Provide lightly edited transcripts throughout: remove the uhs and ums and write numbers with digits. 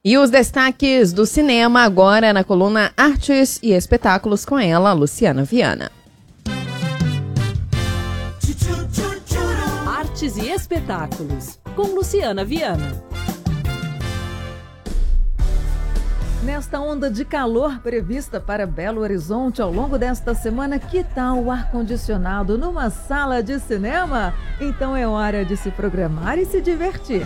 E os destaques do cinema agora na coluna Artes e Espetáculos com ela, Luciana Viana. Artes e Espetáculos, com Luciana Viana. Nesta onda de calor prevista para Belo Horizonte ao longo desta semana, que tal o ar-condicionado numa sala de cinema? Então é hora de se programar e se divertir.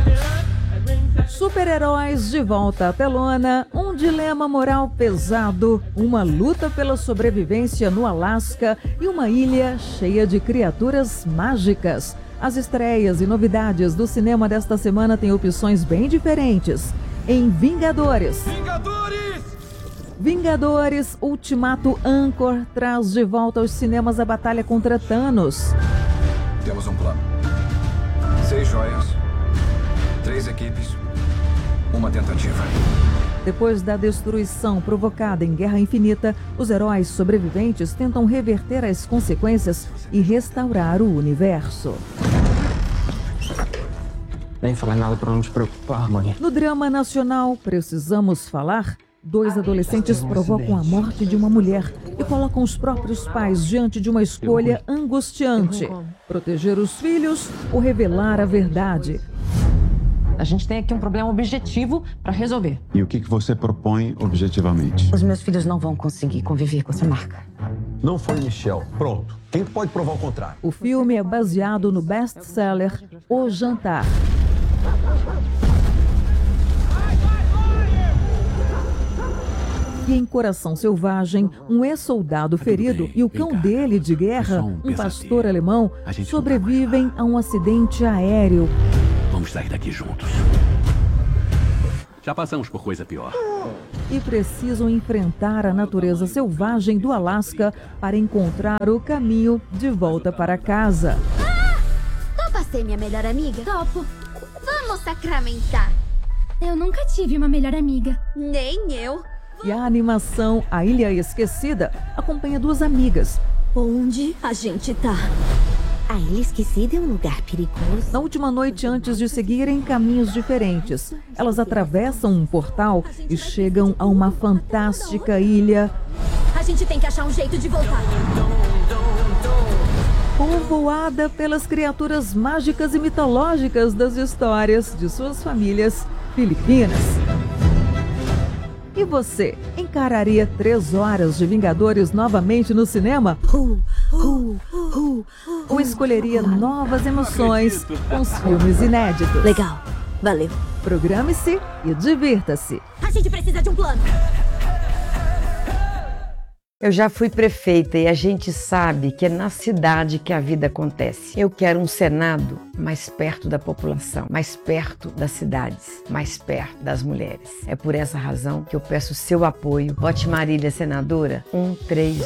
Super-heróis de volta à telona, um dilema moral pesado, uma luta pela sobrevivência no Alasca e uma ilha cheia de criaturas mágicas. As estreias e novidades do cinema desta semana têm opções bem diferentes. Em Vingadores Ultimato Anchor traz de volta aos cinemas a batalha contra Thanos. Temos um plano. 6 joias, 3 equipes, uma tentativa. Depois da destruição provocada em Guerra Infinita, os heróis sobreviventes tentam reverter as consequências e restaurar o universo. Nem falar nada para não nos preocupar, mãe. No drama nacional Precisamos Falar, 2 adolescentes provocam a morte de uma mulher e colocam os próprios pais diante de uma escolha angustiante: proteger os filhos ou revelar a verdade. A gente tem aqui um problema objetivo para resolver. E o que você propõe objetivamente? Os meus filhos não vão conseguir conviver com essa marca. Não foi Michel. Pronto. Quem pode provar o contrário? O filme é baseado no best-seller O Jantar. E em Coração Selvagem, um ex-soldado ferido e o cão dele de guerra, um pastor alemão, sobrevivem a um acidente aéreo. Vamos sair daqui juntos. Já passamos por coisa pior. E precisam enfrentar a natureza selvagem do Alasca para encontrar o caminho de volta para casa. Topa ser minha melhor amiga? Topo. Vamos sacramentar. Eu nunca tive uma melhor amiga. Nem eu. E a animação A Ilha Esquecida acompanha 2 amigas. Onde a gente tá? A Ilha Esquecida é um lugar perigoso. Na última noite, antes de seguirem caminhos diferentes, elas atravessam um portal e chegam a uma fantástica ilha. A gente tem que achar um jeito de voltar. Povoada pelas criaturas mágicas e mitológicas das histórias de suas famílias filipinas. E você, encararia 3 horas de Vingadores novamente no cinema? Ou escolheria novas emoções com os filmes inéditos? Legal, valeu. Programe-se e divirta-se. A gente precisa de um plano. Eu já fui prefeita e a gente sabe que é na cidade que a vida acontece. Eu quero um Senado mais perto da população, mais perto das cidades, mais perto das mulheres. É por essa razão que eu peço seu apoio. Vote Marília, senadora 131.